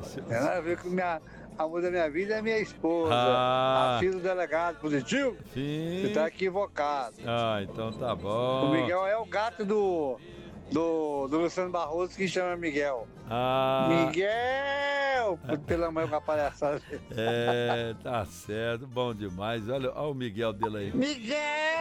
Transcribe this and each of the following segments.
Tem nada a ver com a mulher da minha vida é minha esposa, a filha do delegado positivo. Sim. Você tá equivocado. Então tá O bom. Miguel é o gato do Luciano Barroso que chama Miguel. Miguel! Pela mãe com a palhaçada. Tá certo, bom demais. Olha o Miguel dele aí. Miguel!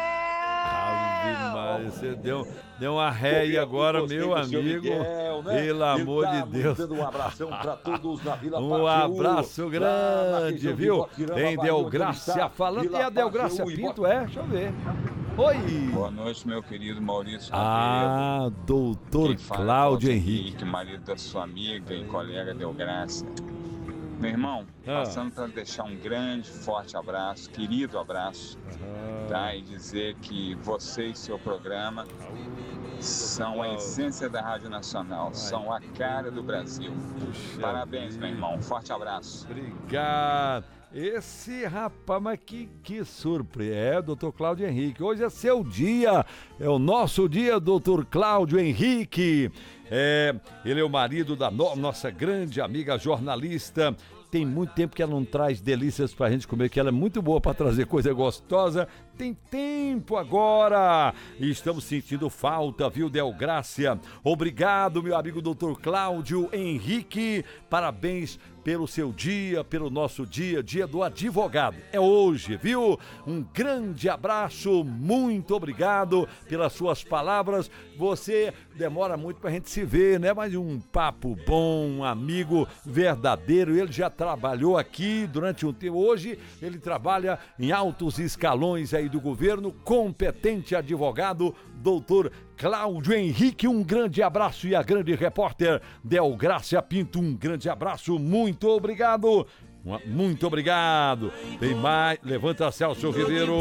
Demais. Você deu uma ré aí agora, meu amigo. Miguel, né? Pelo amor de Deus. Um abração pra todos na Vila Um abraço grande, viu? Tem Delgrácia falando. E a Delgrácia Pinto Deixa eu ver. Oi! Boa noite, meu querido Maurício Rabelo. Doutor Cláudio Henrique. Marido da sua amiga e colega Delgrácia. Meu irmão, passando para deixar um grande, forte abraço, querido abraço, tá? E dizer que você e seu programa são a essência da Rádio Nacional, são a cara do Brasil. Puxa, parabéns, meu irmão. Forte abraço. Obrigado. Esse rapaz, mas que surpresa, doutor Cláudio Henrique. Hoje é seu dia, é o nosso dia, doutor Cláudio Henrique. Ele é o marido da nossa grande amiga jornalista. Tem muito tempo que ela não traz delícias pra gente comer, que ela é muito boa pra trazer coisa gostosa. Tem tempo agora. E estamos sentindo falta, viu, Delgrácia? Obrigado, meu amigo doutor Cláudio Henrique. Parabéns pelo seu dia, pelo nosso dia do advogado. É hoje, viu? Um grande abraço, muito obrigado pelas suas palavras. Você demora muito pra gente se ver, né? Mas um papo bom, um amigo verdadeiro. Ele já trabalhou aqui durante um tempo. Hoje ele trabalha em altos escalões aí do governo, competente advogado, doutor Cláudio Henrique. Um grande abraço. E a grande repórter Delgrácia Pinto, um grande abraço, muito obrigado. Muito obrigado. Tem mais. Levanta, Celso Ribeiro.